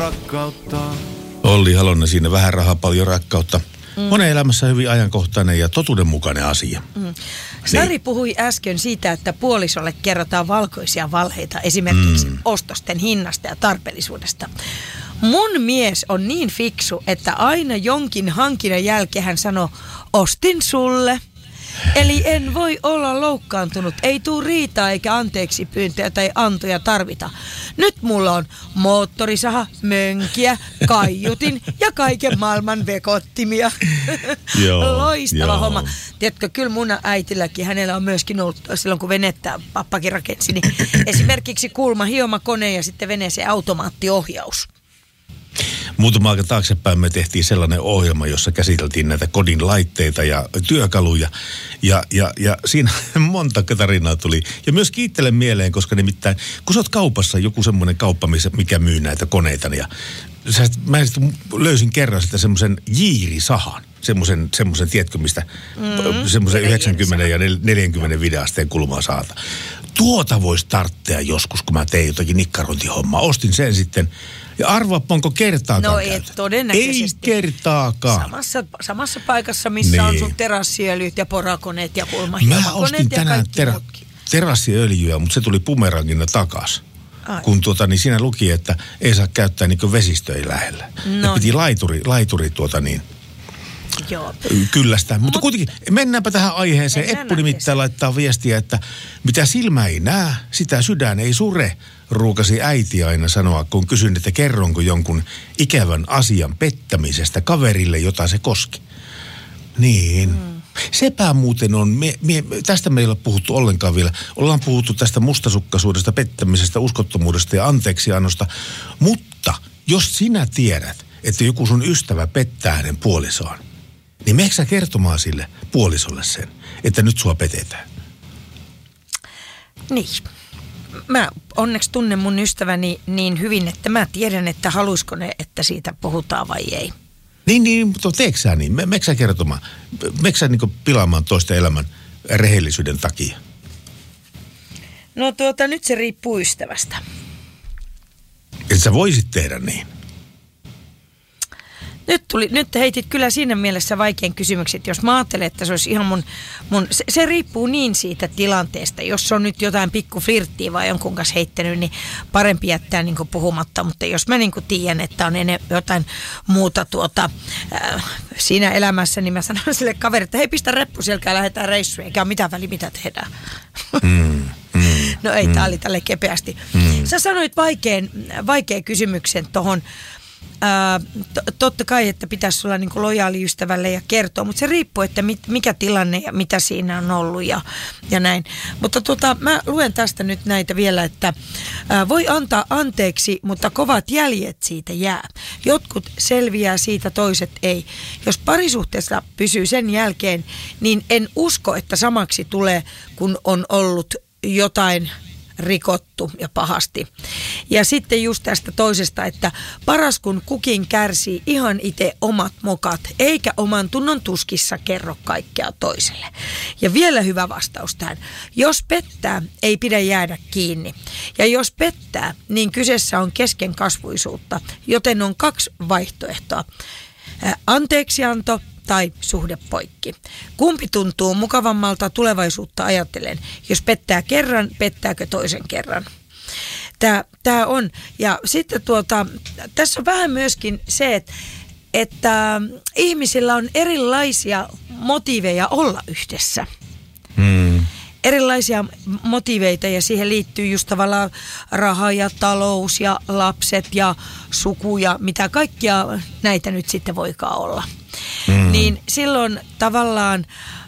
rakkautta. Olli Halonen siinä, vähän rahaa, paljon rakkautta. Monen elämässä hyvin ajankohtainen ja totuudenmukainen asia. Sari puhui äsken siitä, että puolisolle kerrotaan valkoisia valheita esimerkiksi ostosten hinnasta ja tarpeellisuudesta. Mun mies on niin fiksu, että aina jonkin hankinnan jälkeen hän sanoo, ostin sulle. Eli en voi olla loukkaantunut, ei tuu riitaa eikä anteeksi pyyntöjä tai antoja tarvita. Nyt mulla on moottorisaha, mönkiä, kaiutin ja kaiken maailman vekottimia. Loistava homma. Tiedätkö, kyllä mun äitilläkin, hänellä on myöskin ollut silloin kun venettä pappakin rakensi, niin esimerkiksi kulma hiomakone ja sitten veneeseen automaattiohjaus. Muutama aika taaksepäin me tehtiin sellainen ohjelma, jossa käsiteltiin näitä kodin laitteita ja työkaluja. Ja siinä monta tarinaa tuli. Ja myös kiittelen mieleen, koska nimittäin, kun sä oot kaupassa, joku semmoinen kauppa, mikä myy näitä koneita, ja mä löysin kerran sitä semmoisen jiirisahan. Semmoisen, tiedätkö mistä, semmoisen 90 ja 45 asteen kulmaa saata. Tuota voisi tarttea joskus, kun mä tein jotakin nikkarointihommaa. Ostin sen sitten. Ja arvaappa, onko kertaakaan käytetty? No ei todennäköisesti. Ei kertaakaan. Samassa paikassa, missä on sun terassiöljyt ja porakoneet ja kulmahiomakoneet. Mä ostin tänään terassiöljyä, mutta se tuli bumerangina takas. Kun niin siinä luki, että ei saa käyttää niin vesistöjä lähellä. No. Piti laituri Joo. Kyllästä. Mutta kuitenkin, mennäänpä tähän aiheeseen. Eppu nimittäin laittaa viestiä, että mitä silmä ei näe, sitä sydän ei sure, ruukasi äiti aina sanoa, kun kysyin, että kerronko jonkun ikävän asian pettämisestä kaverille, jota se koski. Niin. Sepä muuten on, tästä me ei ole puhuttu ollenkaan vielä. Ollaan puhuttu tästä mustasukkaisuudesta, pettämisestä, uskottomuudesta ja anteeksiannosta. Mutta jos sinä tiedät, että joku sun ystävä pettää hänen puolisoon, niin meneekö sä kertomaan sille puolisolle sen, että nyt sua petetään? Niin. Mä onneksi tunnen mun ystäväni niin hyvin, että mä tiedän, että haluisko ne, että siitä puhutaan vai ei. Niin, mutta teekö sä niin? Meneekö sä kertomaan? Meneekö sä pilaamaan toista elämän rehellisyyden takia? No nyt se riippuu ystävästä. Että sä voisit tehdä niin? Nyt heitit kyllä siinä mielessä vaikean kysymyksen, että jos mä ajattelen, että se olisi ihan se riippuu niin siitä tilanteesta. Jos on nyt jotain pikku flirttiä vai jonkun kanssa heittänyt, niin parempi jättää niin kuin puhumatta. Mutta jos mä niin kuin tiedän, että on jotain muuta siinä elämässä, niin mä sanon sille kaverille, että hei, pistä reppu selkään ja lähdetään reissuun, eikä ole mitään väliä, mitä tehdään. No ei, tää oli tälle kepeästi. Sä sanoit vaikean kysymyksen tohon. Totta kai, että pitäisi olla niin kuin lojaali ystävälle ja kertoa, mutta se riippuu, että mikä tilanne ja mitä siinä on ollut ja näin. Mutta mä luen tästä nyt näitä vielä, että voi antaa anteeksi, mutta kovat jäljet siitä jää. Jotkut selviää siitä, toiset ei. Jos parisuhteessa pysyy sen jälkeen, niin en usko, että samaksi tulee, kun on ollut jotain rikottu ja pahasti. Ja sitten just tästä toisesta, että paras kun kukin kärsii ihan itse omat mokat, eikä oman tunnon tuskissa kerro kaikkea toiselle. Ja vielä hyvä vastaus tähän. Jos pettää, ei pidä jäädä kiinni. Ja jos pettää, niin kyseessä on keskenkasvuisuutta, joten on 2 vaihtoehtoa. Anteeksianto tai suhde poikki. Kumpi tuntuu mukavammalta tulevaisuutta ajatellen? Jos pettää kerran, pettääkö toisen kerran? Tämä on. Ja sitten tässä on vähän myöskin se, että ihmisillä on erilaisia motiiveja olla yhdessä. Erilaisia motiiveita ja siihen liittyy just tavallaan raha ja talous ja lapset ja suku ja mitä kaikkia näitä nyt sitten voikaan olla. Niin silloin tavallaan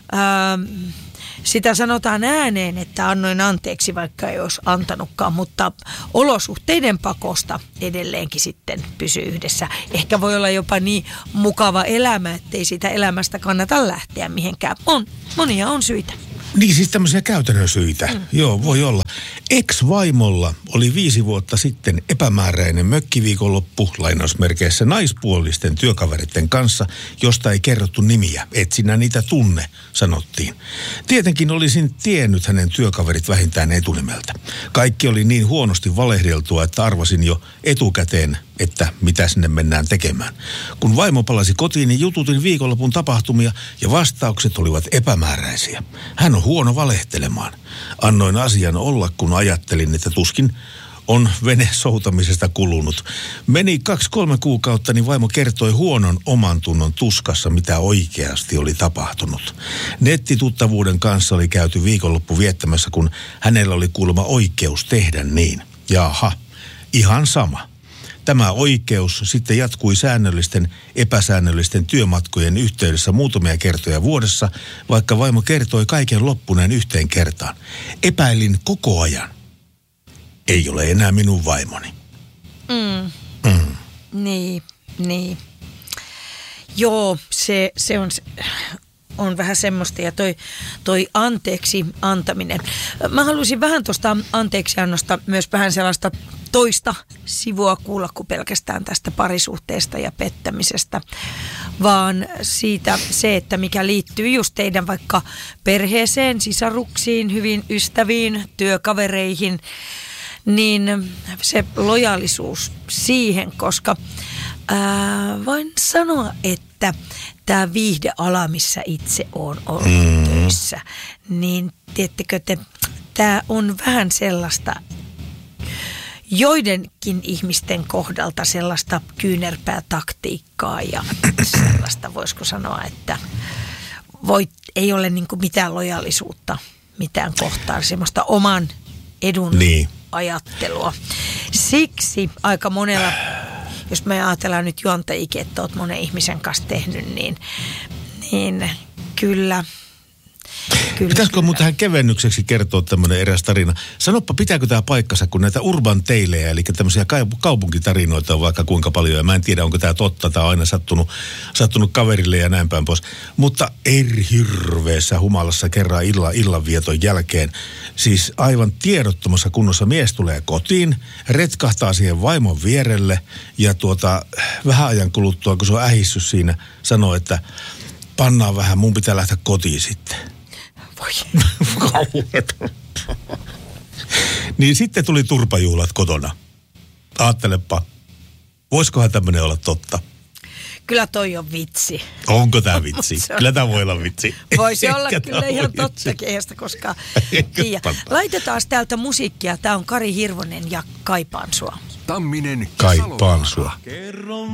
sitä sanotaan ääneen, että annoin anteeksi, vaikka ei olisi antanutkaan, mutta olosuhteiden pakosta edelleenkin sitten pysyy yhdessä. Ehkä voi olla jopa niin mukava elämä, ettei siitä elämästä kannata lähteä mihinkään. Monia on syitä. Niin, siis tämmöisiä käytännön syitä. Joo, voi olla. Ex-vaimolla oli 5 vuotta sitten epämääräinen mökkiviikonloppu, lainausmerkeissä naispuolisten työkaveritten kanssa, josta ei kerrottu nimiä. Et sinä niitä tunne, sanottiin. Tietenkin olisin tiennyt hänen työkaverit vähintään etunimeltä. Kaikki oli niin huonosti valehdeltua, että arvasin jo etukäteen että mitä sinne mennään tekemään. Kun vaimo palasi kotiin, niin jututin viikonlopun tapahtumia ja vastaukset olivat epämääräisiä. Hän on huono valehtelemaan. Annoin asian olla, kun ajattelin, että tuskin on vene soutamisesta kulunut. Meni 2-3 kuukautta, niin vaimo kertoi huonon oman tunnon tuskassa, mitä oikeasti oli tapahtunut. Nettituttavuuden kanssa oli käyty viikonloppu viettämässä, kun hänellä oli kuulemma oikeus tehdä niin. Jaha, ihan sama. Tämä oikeus sitten jatkui säännöllisten, epäsäännöllisten työmatkojen yhteydessä muutamia kertoja vuodessa, vaikka vaimo kertoi kaiken loppuneen yhteen kertaan. Epäilin koko ajan. Ei ole enää minun vaimoni. Niin. Joo, se on vähän semmoista ja toi anteeksi antaminen. Mä haluaisin vähän tuosta anteeksiannosta myös vähän sellaista toista sivua kuulla kuin pelkästään tästä parisuhteesta ja pettämisestä, vaan siitä se, että mikä liittyy just teidän vaikka perheeseen, sisaruksiin, hyvin ystäviin, työkavereihin, niin se lojaalisuus siihen, koska voin sanoa, että tämä viihdeala, missä itse olen ollut töissä, niin tiedättekö te, tämä on vähän sellaista joidenkin ihmisten kohdalta sellaista kyynärpää taktiikkaa ja sellaista, voisiko sanoa, että ei ole niin kuin mitään lojaalisuutta mitään kohtaan, semmoista oman edun ajattelua. Siksi aika monella, jos me ajatellaan nyt juontajikin, että olet monen ihmisen kanssa tehnyt, niin kyllä. Pitäisikö mun tähän kevennykseksi kertoa tämmöinen eräs tarina? Sanoppa, pitääkö tämä paikkansa, kun näitä urban taleja, eli tämmöisiä kaupunkitarinoita on vaikka kuinka paljon, ja mä en tiedä, onko tämä totta, tämä on aina sattunut kaverille ja näin päin pois. Mutta hirveässä humalassa kerran illanvieton jälkeen, siis aivan tiedottomassa kunnossa mies tulee kotiin, retkahtaa siihen vaimon vierelle, ja vähän ajan kuluttua, kun se on ähissyt siinä, sanoo, että pannaan vähän, mun pitää lähteä kotiin sitten. Voi. Kauheeta. Niin sitten tuli turpajuhlat kotona. Aattelepa, voisikohan tämmöinen olla totta? Kyllä toi on vitsi. Onko tämä vitsi? Kyllä tämä voi olla vitsi. Voisi olla kyllä ihan tottakin, eihän sitä koskaan tiedä. Laitetaan täältä musiikkia. Tämä on Kari Hirvonen ja Kaipaan sua. Tamminen Kaipaan sua.